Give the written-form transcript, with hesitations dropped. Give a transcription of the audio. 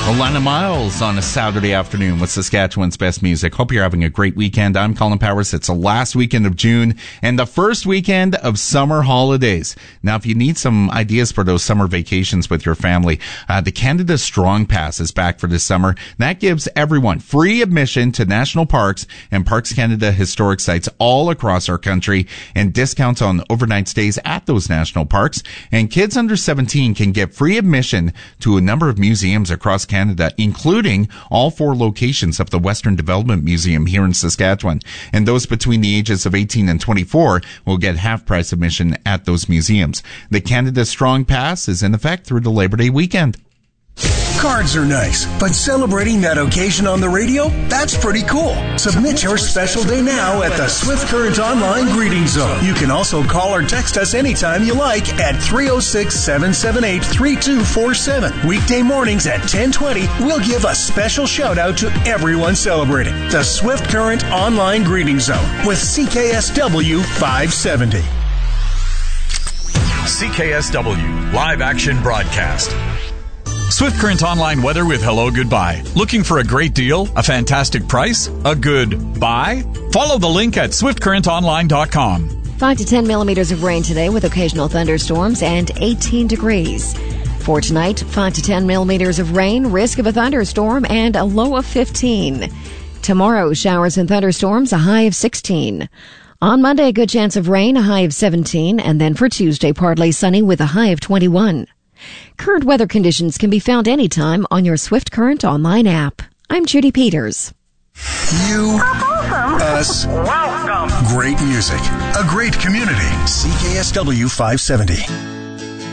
Alana Miles on a Saturday afternoon with Saskatchewan's best music. Hope you're having a great weekend. I'm Colin Powers. It's the last weekend of June and the first weekend of summer holidays. Now, if you need some ideas for those summer vacations with your family, the Canada Strong Pass is back for this summer. That gives everyone free admission to national parks and Parks Canada historic sites all across our country and discounts on overnight stays at those national parks. And kids under 17 can get free admission to a number of museums across Canada, including all 4 locations of the Western Development Museum here in Saskatchewan. And those between the ages of 18 and 24 will get half-price admission at those museums. The Canada Strong Pass is in effect through the Labor Day weekend. Cards are nice, but celebrating that occasion on the radio, that's pretty cool. Submit your special day now at the Swift Current Online Greeting Zone. You can also call or text us anytime you like at 306-778-3247. Weekday mornings at 10:20, we'll give a special shout out to everyone celebrating. The Swift Current Online Greeting Zone with CKSW 570. CKSW Live Action Broadcast. Swift Current Online weather with hello goodbye. Looking for a great deal? A fantastic price? A good buy? Follow the link at swiftcurrentonline.com. 5 to 10 millimeters of rain today with occasional thunderstorms and 18 degrees. For tonight, 5 to 10 millimeters of rain, risk of a thunderstorm, and a low of 15. Tomorrow, showers and thunderstorms, a high of 16. On Monday, a good chance of rain, a high of 17. And then for Tuesday, partly sunny with a high of 21. Current weather conditions can be found anytime on your Swift Current Online app. I'm Judy Peters. You, us, welcome. Great music, a great community. CKSW 570.